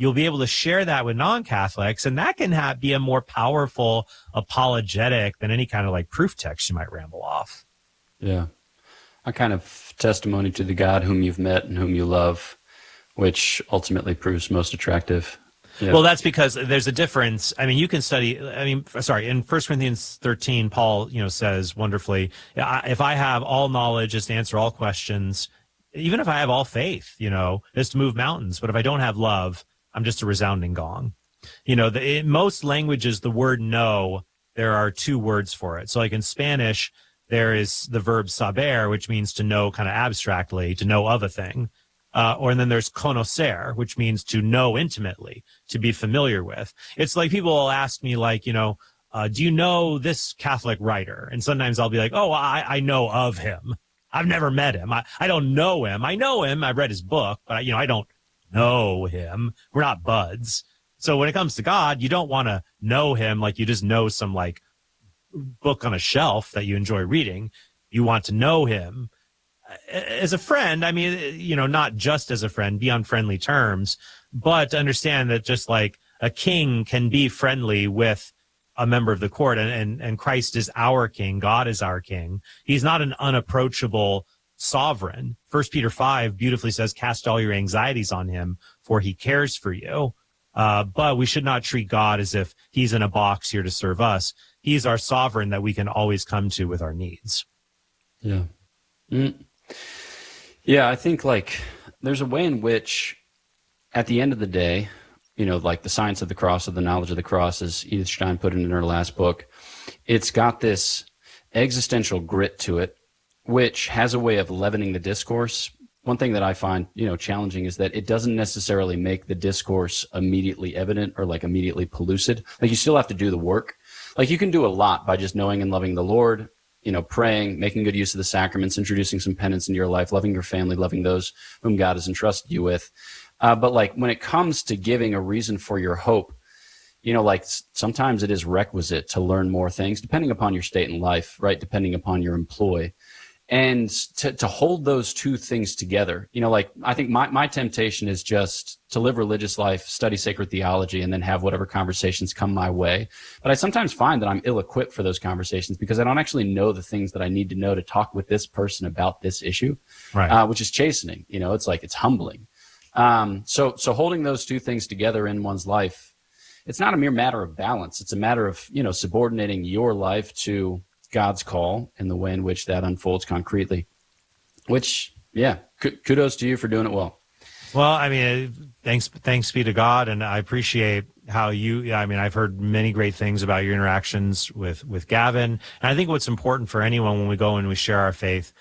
you'll be able to share that with non-Catholics, and that can be a more powerful apologetic than any kind of like proof text you might ramble off. Yeah. A kind of testimony to the God whom you've met and whom you love, which ultimately proves most attractive. Yeah. Well, that's because there's a difference. I mean, you can study, in 1 Corinthians 13, Paul, says wonderfully, if I have all knowledge is to answer all questions, even if I have all faith, is to move mountains. But if I don't have love, I'm just a resounding gong. In most languages, the word know, there are two words for it. So like in Spanish, there is the verb saber, which means to know kind of abstractly, to know of a thing. And then there's conocer, which means to know intimately, to be familiar with. It's like people will ask me like, do you know this Catholic writer? And sometimes I'll be like, oh, I know of him. I've never met him. I don't know him. I know him. I've read his book, but I don't know him. We're not buds. So when it comes to God, you don't want to know him like you just know some like book on a shelf that you enjoy reading. You want to know him as a friend. I mean, not just as a friend, be on friendly terms, but to understand that just like a king can be friendly with a member of the court, and Christ is our king. God is our king. He's not an unapproachable sovereign. 1 Peter 5 beautifully says, cast all your anxieties on him, for he cares for you. But we should not treat God as if he's in a box here to serve us. He's our sovereign that we can always come to with our needs. Yeah. Yeah, I think like there's a way in which at the end of the day, like the science of the cross, or the knowledge of the cross, as Edith Stein put it in her last book, it's got this existential grit to it, which has a way of leavening the discourse. One thing that I find, challenging is that it doesn't necessarily make the discourse immediately evident or like immediately pellucid. Like you still have to do the work. Like you can do a lot by just knowing and loving the Lord, praying, making good use of the sacraments, introducing some penance into your life, loving your family, loving those whom God has entrusted you with. But like when it comes to giving a reason for your hope, like sometimes it is requisite to learn more things depending upon your state in life, right? Depending upon your employ. And to hold those two things together, like I think my temptation is just to live religious life, study sacred theology, and then have whatever conversations come my way. But I sometimes find that I'm ill-equipped for those conversations because I don't actually know the things that I need to know to talk with this person about this issue, right? Which is chastening. It's like it's humbling. So holding those two things together in one's life, it's not a mere matter of balance. It's a matter of, subordinating your life to God's call and the way in which that unfolds concretely, which, yeah, kudos to you for doing it well. Well, I mean, thanks be to God. And I appreciate how I've heard many great things about your interactions with Gavin. And I think what's important for anyone when we go and we share our faith,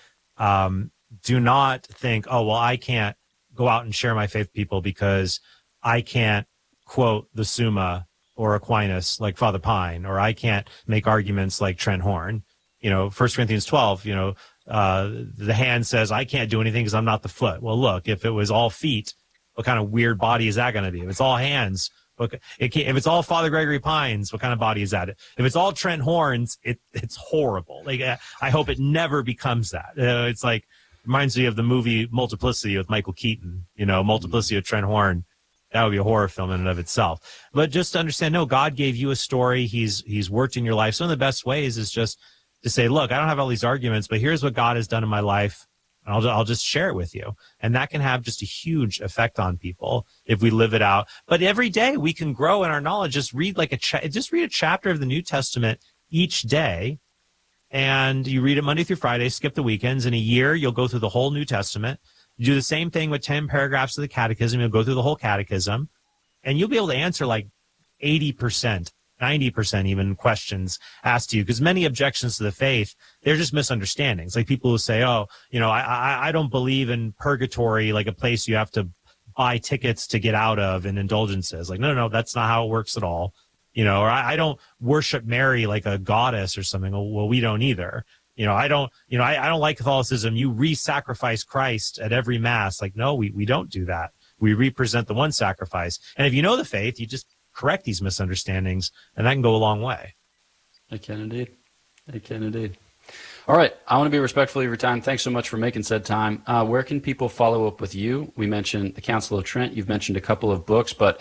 do not think, oh, well, I can't go out and share my faith with people because I can't quote the Summa or Aquinas like Father Pine, or I can't make arguments like Trent Horn. 1 Corinthians 12, the hand says, I can't do anything because I'm not the foot. Well, look, if it was all feet, what kind of weird body is that going to be? If it's all hands, if it's all Father Gregory Pines, what kind of body is that? If it's all Trent Horns, it's horrible. Like, I hope it never becomes that. It's like, reminds me of the movie Multiplicity with Michael Keaton, Multiplicity of Trent Horn. That would be a horror film in and of itself. But just to understand, no, God gave you a story. He's worked in your life. So one of the best ways is just to say, look, I don't have all these arguments, but here's what God has done in my life. And I'll just share it with you. And that can have just a huge effect on people if we live it out. But every day we can grow in our knowledge. Just read read a chapter of the New Testament each day. And you read it Monday through Friday, skip the weekends. In a year, you'll go through the whole New Testament. You do the same thing with 10 paragraphs of the catechism. You'll go through the whole catechism, and you'll be able to answer like 80%, 90% even questions asked to you, because many objections to the faith, they're just misunderstandings. Like people who say, oh, I don't believe in purgatory, like a place you have to buy tickets to get out of and indulgences. Like, no, that's not how it works at all. Or I don't worship Mary like a goddess or something. Well, we don't either. I don't like Catholicism. You re-sacrifice Christ at every mass. Like, no, we don't do that. We represent the one sacrifice. And if you know the faith, you just correct these misunderstandings, and that can go a long way. I can indeed. All right. I want to be respectful of your time. Thanks so much for making said time. Where can people follow up with you? We mentioned the Council of Trent. You've mentioned a couple of books, but